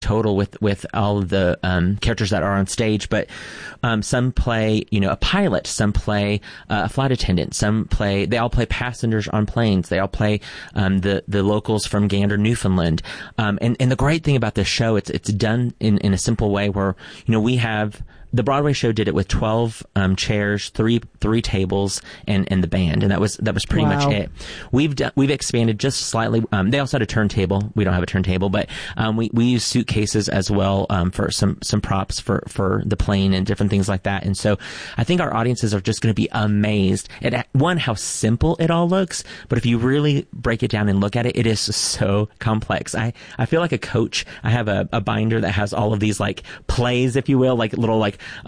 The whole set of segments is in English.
total with all of the characters that are on stage, but some play, a pilot, some play a flight attendant, they all play passengers on planes, they all play the locals from Gander, Newfoundland. And the great thing about this show, it's done in a simple way where, we have the Broadway show did it with 12 chairs, three tables, and the band, and that was pretty much it. We've expanded just slightly. They also had a turntable. We don't have a turntable, but we use suitcases as well for some props for the plane and different things like that. And so I think our audiences are just going to be amazed at one, how simple it all looks, but if you really break it down and look at it, it is so complex. I feel like a coach. I have a binder that has all of these like plays, if you will, like little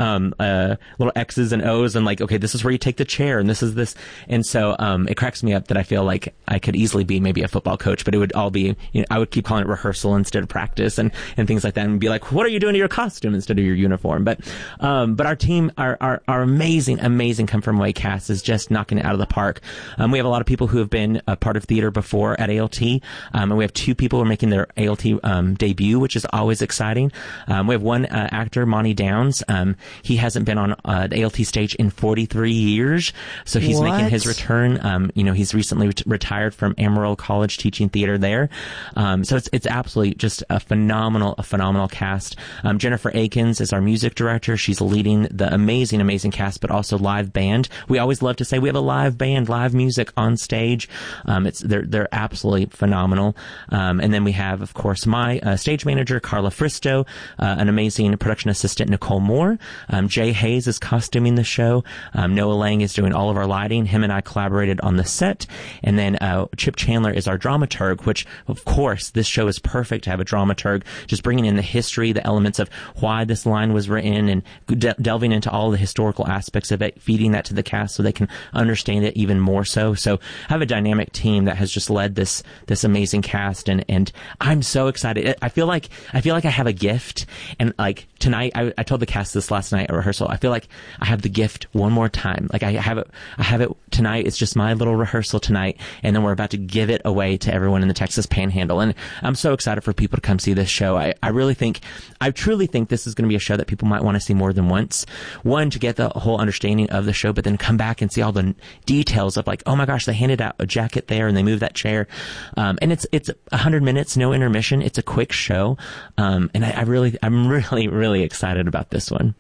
X's and O's, and like, okay, this is where you take the chair, and this is this. And so it cracks me up that I feel like I could easily be maybe a football coach, but it would all be, I would keep calling it rehearsal instead of practice and things like that, and be like, what are you doing to your costume instead of your uniform? But our team, our amazing Come From Away cast is just knocking it out of the park. We have a lot of people who have been a part of theater before at ALT, and we have 2 people who are making their ALT debut, which is always exciting. We have one actor, Monty Downs. He hasn't been on the ALT stage in 43 years, so he's making his return. He's recently retired from Amarillo College teaching theater there. So it's absolutely just a phenomenal cast. Jennifer Akins is our music director. She's leading the amazing cast, but also live band. We always love to say we have a live band, live music on stage. They're absolutely phenomenal. And then we have, of course, my stage manager, Carla Fristo, an amazing production assistant, Nicole Moore. Jay Hayes is costuming the show. Noah Lang is doing all of our lighting. Him and I collaborated on the set. And then Chip Chandler is our dramaturg, which, of course, this show is perfect to have a dramaturg, just bringing in the history, the elements of why this line was written, and delving into all the historical aspects of it, feeding that to the cast so they can understand it even more so. So I have a dynamic team that has just led this amazing cast, and I'm so excited. I feel like I have a gift, and like tonight, I told the cast this last night at rehearsal. I feel like I have the gift one more time. Like I have it tonight. It's just my little rehearsal tonight, and then we're about to give it away to everyone in the Texas Panhandle. And I'm so excited for people to come see this show. I truly think this is going to be a show that people might want to see more than once. One, to get the whole understanding of the show, but then come back and see all the details of like, oh my gosh, they handed out a jacket there and they moved that chair. And it's 100 minutes, no intermission. It's a quick show. And I'm really excited about this one.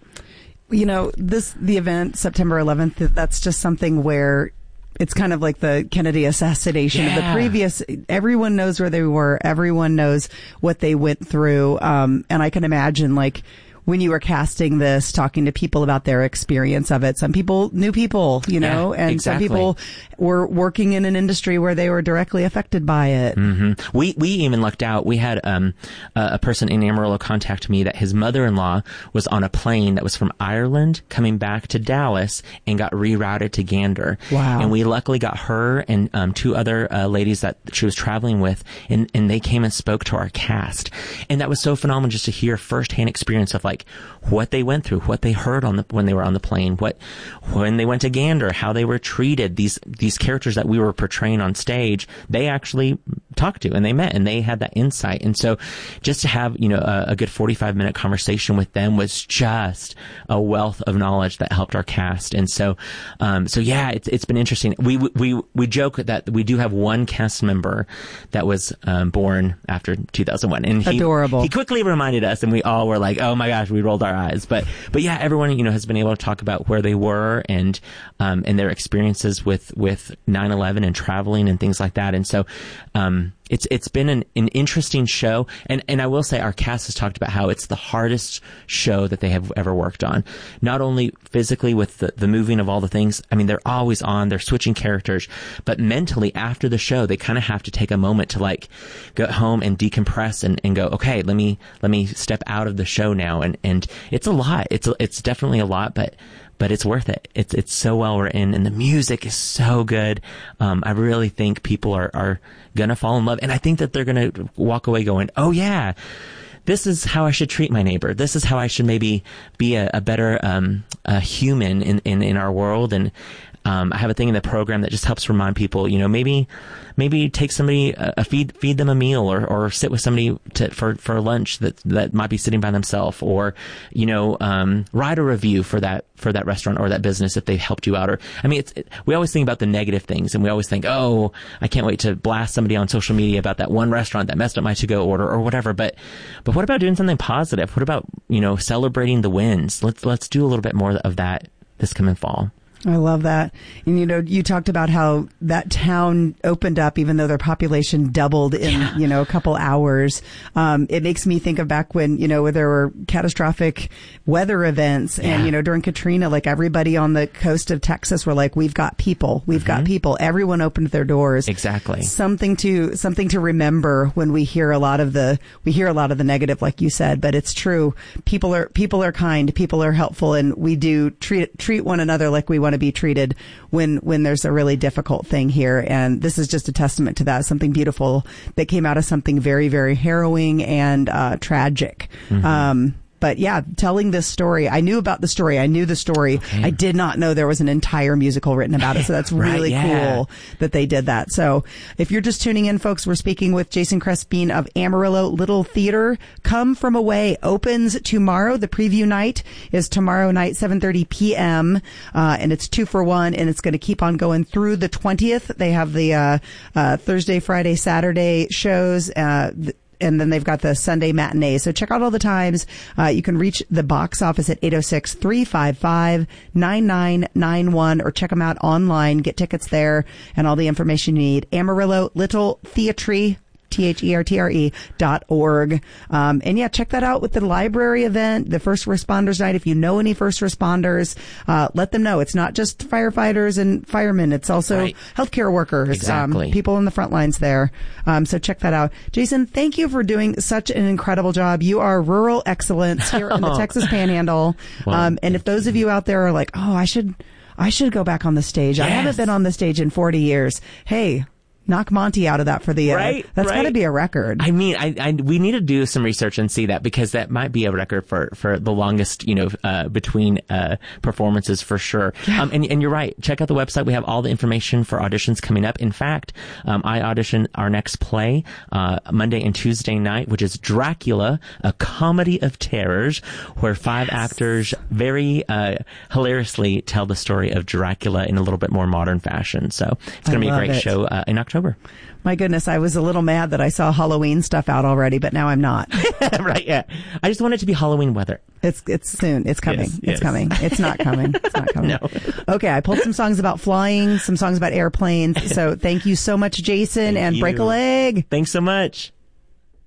The event, September 11th, that's just something where it's kind of like the Kennedy assassination of the previous. Everyone knows where they were. Everyone knows what they went through. And I can imagine, like, when you were casting this, talking to people about their experience of it. Some people knew people, and exactly. Some people were working in an industry where they were directly affected by it. Mm-hmm. We even lucked out. We had a person in Amarillo contact me that his mother-in-law was on a plane that was from Ireland coming back to Dallas and got rerouted to Gander. Wow. And we luckily got her and 2 other ladies that she was traveling with, and they came and spoke to our cast. And that was so phenomenal just to hear firsthand experience of like what they went through, what they heard when they were on the plane, when they went to Gander, how they were treated. These characters that we were portraying on stage, they actually talked to and they met and they had that insight. And so just to have, a good 45-minute conversation with them was just a wealth of knowledge that helped our cast. And so yeah, it's been interesting. We joke that we do have one cast member that was born after 2001, and adorable. He quickly reminded us, and we all were like, oh my gosh, we rolled our eyes. But yeah, everyone, has been able to talk about where they were and their experiences with 9/11 and traveling and things like that. And so, it's been an interesting show. And I will say our cast has talked about how it's the hardest show that they have ever worked on. Not only physically with the moving of all the things. I mean, they're always on, they're switching characters, but mentally after the show, they kind of have to take a moment to like go home and decompress and go, okay, let me step out of the show now. And it's a lot. It's definitely a lot, but it's worth it. It's so well written, and the music is so good. I really think people are gonna fall in love, and I think that they're gonna walk away going, oh yeah, this is how I should treat my neighbor. This is how I should maybe be a better human in our world. And I have a thing in the program that just helps remind people, maybe take somebody, feed them a meal or sit with somebody for lunch that might be sitting by themselves, or, write a review for that restaurant or that business if they helped you out. Or, we always think about the negative things, and we always think, oh, I can't wait to blast somebody on social media about that one restaurant that messed up my to-go order or whatever. But what about doing something positive? What about, celebrating the wins? Let's do a little bit more of that this coming fall. I love that. And, you talked about how that town opened up even though their population doubled in, a couple hours. It makes me think of back when, where there were catastrophic weather events and, during Katrina, like everybody on the coast of Texas were like, we've got people. Got people. Everyone opened their doors. Exactly. Something to remember when we hear a lot of the negative, like you said, but it's true. People are kind. People are helpful, and we do treat one another like we want to be treated when there's a really difficult thing here. And this is just a testament to that, something beautiful that came out of something very, very harrowing and tragic. But yeah, telling this story, I knew about the story. I knew the story. Okay. I did not know there was an entire musical written about it. So that's really cool that they did that. So if you're just tuning in, folks, we're speaking with Jason Crespin of Amarillo Little Theater. Come From Away opens tomorrow. The preview night is tomorrow night, 7:30 p.m. And it's 2 for 1, and it's going to keep on going through the 20th. They have the Thursday, Friday, Saturday shows. And then they've got the Sunday matinee. So check out all the times. You can reach the box office at 806-355-9991 or check them out online. Get tickets there and all the information you need. Amarillo Little Theatre. THERTRE.org. And yeah, check that out with the library event, the First Responders Night. If you know any first responders, let them know. It's not just firefighters and firemen. It's also healthcare workers, people in the front lines there. So check that out. Jason, thank you for doing such an incredible job. You are rural excellence here in the Texas Panhandle. Well, and if those of you out there are like, oh, I should go back on the stage. Yes. I haven't been on the stage in 40 years. Hey, knock Monty out of that for the that's got to be a record. We need to do some research and see that, because that might be a record for the longest, between performances for sure. Yeah. And you're right. Check out the website. We have all the information for auditions coming up. In fact, I audition our next play Monday and Tuesday night, which is Dracula, a comedy of terrors, where 5 actors very hilariously tell the story of Dracula in a little bit more modern fashion. So it's going to be a great show in October. My goodness, I was a little mad that I saw Halloween stuff out already, but now I'm not. Right, yeah. I just want it to be Halloween weather. It's soon. It's coming. It's coming. It's not coming. It's not coming. No. Okay, I pulled some songs about flying, some songs about airplanes. So thank you so much, Jason, and break a leg. Thanks so much.